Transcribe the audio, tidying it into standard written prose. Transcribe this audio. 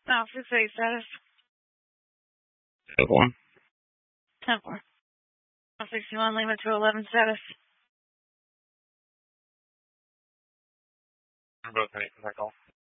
No, 6-8 status. 10-4. 10-4. 161 Lima 211 status. We're both in it for that call.